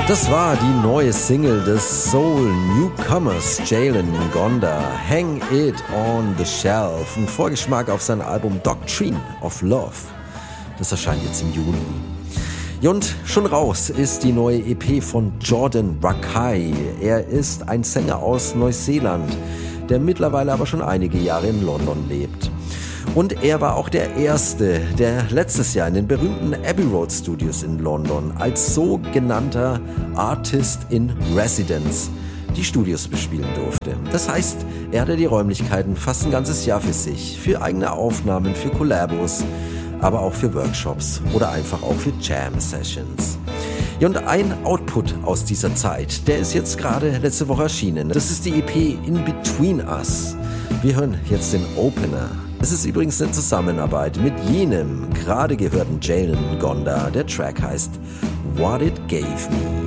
Das war die neue Single des Soul Newcomers Jalen Ngonda, Hang It on the Shelf, ein Vorgeschmack auf sein Album Doctrine of Love. Das erscheint jetzt im Juni. Ja, und schon raus ist die neue EP von Jordan Rakei. Er ist ein Sänger aus Neuseeland, der mittlerweile aber schon einige Jahre in London lebt. Und er war auch der Erste, der letztes Jahr in den berühmten Abbey Road Studios in London als sogenannter Artist in Residence die Studios bespielen durfte. Das heißt, er hatte die Räumlichkeiten fast ein ganzes Jahr für sich, für eigene Aufnahmen, für Collabos, aber auch für Workshops oder einfach auch für Jam-Sessions. Ja, und ein Output aus dieser Zeit, der ist jetzt gerade letzte Woche erschienen. Das ist die EP In Between Us. Wir hören jetzt den Opener. Es ist übrigens eine Zusammenarbeit mit jenem gerade gehörten Jalen Ngonda. Der Track heißt What It Gave Me.